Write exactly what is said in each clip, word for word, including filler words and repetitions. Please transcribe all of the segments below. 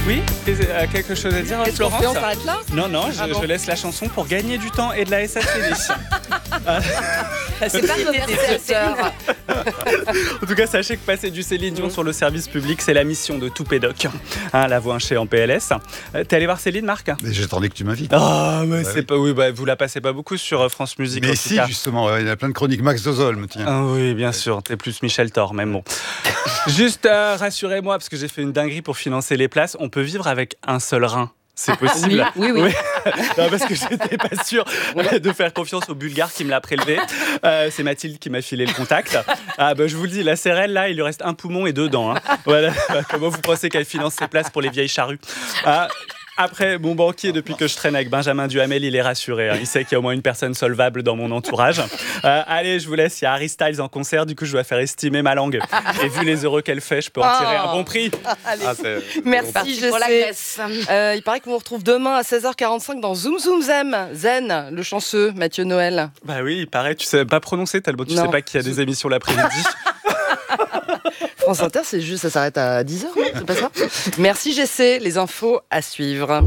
Oui, euh, quelque chose à dire, Qu'est-ce qu'on Florence? fait, on s'arrête là? Non, non, je, Ah bon je laisse la chanson pour gagner du temps et de la S A C D. C'est pas des sœurs. En tout cas, sachez que passer du Céline Dion sur le service public, c'est la mission de tout pédoc. Hein, la voix hanchée en P L S. Euh, T'es allé voir Céline, Marc? Mais j'attendais que tu m'invites. Ah, mais Bah c'est oui. pas. Oui, bah, vous la passez pas beaucoup sur euh, France Musique. en Mais tout si, cas. justement, ouais, il y a plein de chroniques. Max Dozolm, tiens. Ah oui, bien sûr, t'es plus Michel Thor, même bon. Juste euh, rassurez-moi, parce que j'ai fait une dinguerie pour financer les places, on peut vivre avec un seul rein. C'est possible. Oui, oui, oui. Non, parce que j'étais pas sûr de faire confiance au Bulgare qui me l'a prélevé. Euh, c'est Mathilde qui m'a filé le contact. Ah bah, je vous le dis, la Cérelle, là, il lui reste un poumon et deux dents. Hein. Voilà. Comment vous pensez qu'elle finance ses places pour les vieilles charrues? Ah, après, mon banquier, depuis que je traîne avec Benjamin Duhamel, il est rassuré. Hein. Il sait qu'il y a au moins une personne solvable dans mon entourage. Euh, allez, je vous laisse. Il y a Harry Styles en concert. Du coup, je dois faire estimer ma langue. Et vu les euros qu'elle fait, je peux en tirer un bon prix. Allez. Ah, c'est- Merci, Parti je pour la sais. Grèce. Euh, il paraît qu'on vous retrouve demain à seize heures quarante-cinq dans Zoom Zoom Zen. Zen, le chanceux, Mathieu Noël. Bah oui, il paraît. Tu sais pas prononcer tellement tu Non. sais pas qu'il y a des émissions l'après-midi. France Inter, c'est juste, ça s'arrête à dix heures, non? C'est pas ça? Merci, G C. Les infos à suivre.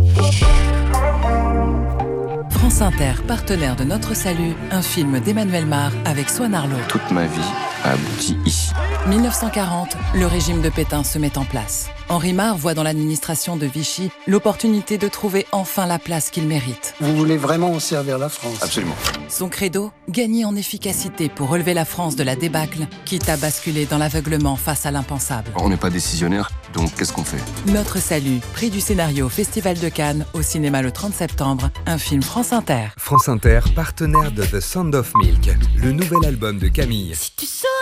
France Inter, partenaire de Notre Salut, un film d'Emmanuel Mar avec Swan Arlo. Toute ma vie a abouti ici. dix-neuf cent quarante, le régime de Pétain se met en place. Henri Mar voit dans l'administration de Vichy l'opportunité de trouver enfin la place qu'il mérite. Vous voulez vraiment servir la France? Absolument. Son credo, gagner en efficacité pour relever la France de la débâcle, quitte à basculer dans l'aveuglement face à l'impensable. On n'est pas décisionnaire, donc qu'est-ce qu'on fait? Notre Salut, prix du scénario au Festival de Cannes, au cinéma le trente septembre, un film France Inter. France Inter, partenaire de The Sound of Milk, le nouvel album de Camille.